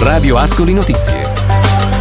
Radio Ascoli Notizie.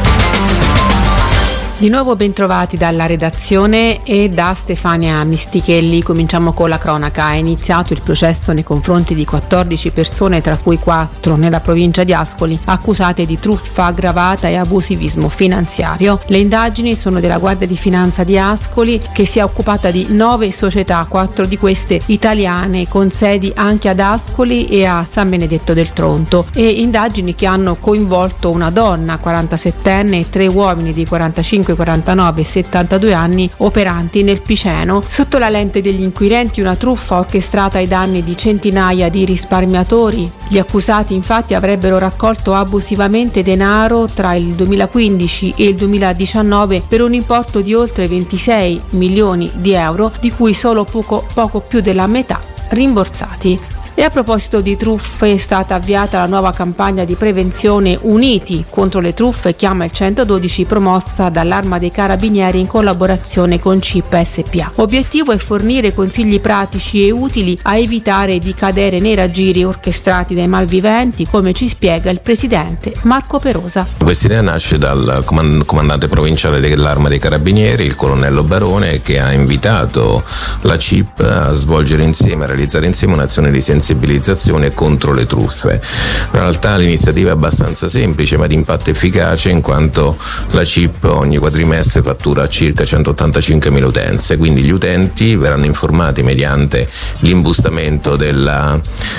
Di nuovo bentrovati dalla redazione e da Stefania Mistichelli. Cominciamo con la cronaca. È iniziato il processo nei confronti di 14 persone, tra cui 4 nella provincia di Ascoli, accusate di truffa aggravata e abusivismo finanziario. Le indagini sono della Guardia di Finanza di Ascoli, che si è occupata di 9 società, 4 di queste italiane, con sedi anche ad Ascoli e a San Benedetto del Tronto, e indagini che hanno coinvolto una donna 47enne e 3 uomini di 45, 49 e 72 anni operanti nel Piceno. Sotto la lente degli inquirenti una truffa orchestrata ai danni di centinaia di risparmiatori. Gli accusati infatti avrebbero raccolto abusivamente denaro tra il 2015 e il 2019 per un importo di oltre 26 milioni di euro, di cui solo poco più della metà rimborsati. E a proposito di truffe, è stata avviata la nuova campagna di prevenzione Uniti contro le truffe, chiama il 112, promossa dall'Arma dei Carabinieri in collaborazione con CIP SpA. Obiettivo è fornire consigli pratici e utili a evitare di cadere nei raggiri orchestrati dai malviventi, come ci spiega il presidente Marco Perosa. Questa idea nasce dal comandante provinciale dell'Arma dei Carabinieri, il colonnello Barone, che ha invitato la CIP a svolgere insieme, a realizzare insieme un'azione di sensibilizzazione contro le truffe. In realtà l'iniziativa è abbastanza semplice ma di impatto efficace, in quanto la CIP ogni quadrimestre fattura circa 185.000 utenze, quindi gli utenti verranno informati mediante l'imbustamento della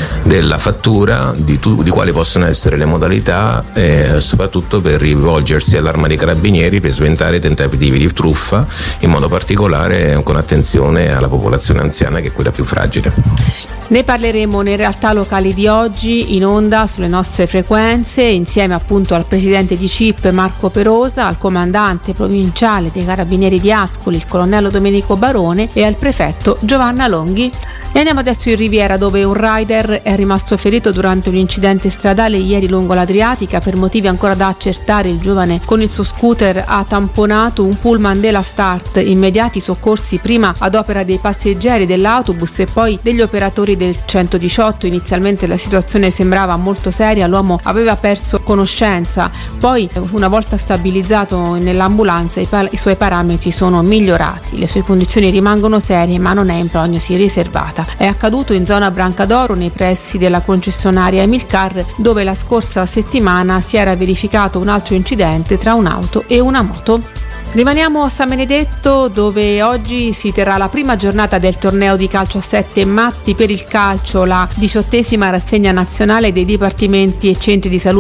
fattura di quali possono essere le modalità, soprattutto per rivolgersi all'Arma dei Carabinieri per sventare tentativi di truffa, in modo particolare con attenzione alla popolazione anziana, che è quella più fragile. Ne parleremo nelle realtà locali di oggi in onda sulle nostre frequenze, insieme appunto al presidente di CIP Marco Perosa, al comandante provinciale dei Carabinieri di Ascoli, il colonnello Domenico Barone, e al prefetto Giovanna Longhi. E andiamo adesso in Riviera, dove un rider è rimasto ferito durante un incidente stradale ieri lungo l'Adriatica. Per motivi ancora da accertare, il giovane con il suo scooter ha tamponato un pullman della Start. Immediati soccorsi prima ad opera dei passeggeri dell'autobus e poi degli operatori del 118. Inizialmente la situazione sembrava molto seria, l'uomo aveva perso conoscenza, poi una volta stabilizzato nell'ambulanza i suoi parametri sono migliorati, le sue condizioni rimangono serie ma non è in prognosi riservata. È accaduto in zona Brancadoro, nei pressi della concessionaria Emilcar, dove la scorsa settimana si era verificato un altro incidente tra un'auto e una moto. Rimaniamo a San Benedetto, dove oggi si terrà la prima giornata del torneo di calcio a 7 Matti per il calcio, la 18ª rassegna nazionale dei dipartimenti e centri di salute